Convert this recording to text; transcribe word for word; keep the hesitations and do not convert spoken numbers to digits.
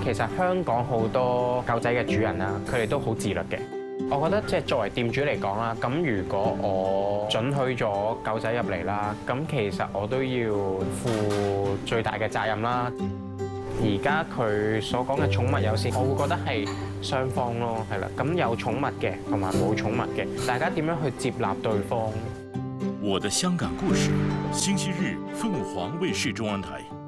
其實香港好多狗仔嘅主人啦，佢哋都好自律嘅。我覺得即係作為店主嚟講啦，咁如果我准許咗狗仔入嚟啦，咁其實我都要負最大嘅責任啦。而家佢所講嘅寵物友善，我會覺得係雙方咯，係啦。咁有寵物嘅同埋冇寵物嘅，大家點樣去接納對方？ 我的香港故事，星期日鳳凰衛視中文台。